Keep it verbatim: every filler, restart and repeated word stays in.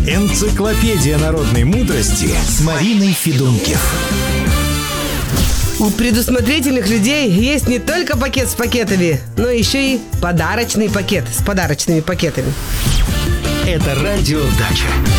Энциклопедия народной мудрости с Мариной Федункив. У предусмотрительных людей есть не только пакет с пакетами, но еще и подарочный пакет с подарочными пакетами. Это радио «Дача».